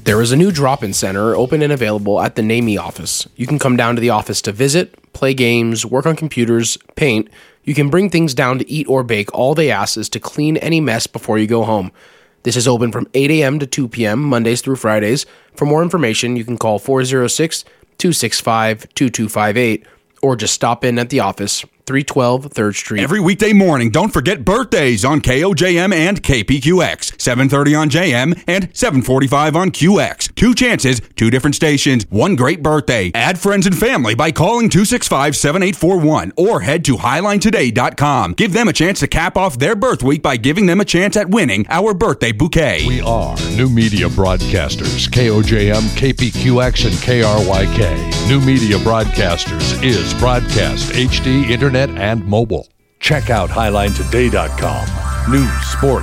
There is a new drop-in center open and available at the NAMI office. You can come down to the office to visit, play games, work on computers, paint. You can bring things down to eat or bake. All they ask is to clean any mess before you go home. This is open from 8 a.m. to 2 p.m., Mondays through Fridays. For more information, you can call 406-265-2258 or just stop in at the office, 312 3rd Street. Every weekday morning, don't forget birthdays on KOJM and KPQX. 7:30 on JM and 7:45 on QX. 2 chances, 2 different stations, 1 great birthday. Add friends and family by calling 265-7841 or head to HighlineToday.com. Give them a chance to cap off their birth week by giving them a chance at winning our birthday bouquet. We are New Media Broadcasters, KOJM, KPQX, and KRYK. New Media Broadcasters is broadcast, HD, internet, and mobile. Check out HighlineToday.com. News, sports,